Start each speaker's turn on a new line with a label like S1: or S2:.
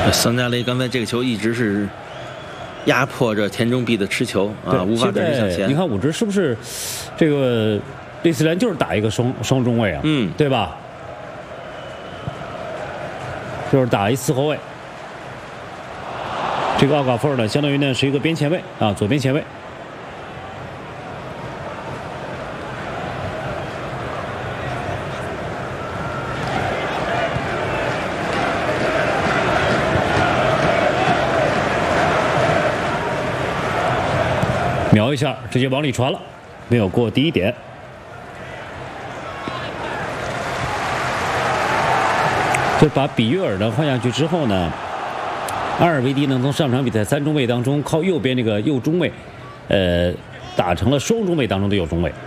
S1: 桑加雷刚才这个球一直是压迫着田中碧的持球啊，无法再向前。
S2: 你看武职是不是这个利兹联就是打一个双中卫啊？对吧？就是打一4后卫。这个奥卡福尔呢，相当于呢是一个边前卫啊，左边前卫。瞄一下，直接往里传了，没有过第一点。就把比约尔呢换下去之后呢，阿尔维迪呢从上场比赛3中卫当中靠右边这个右中卫，打成了双中卫当中的右中卫。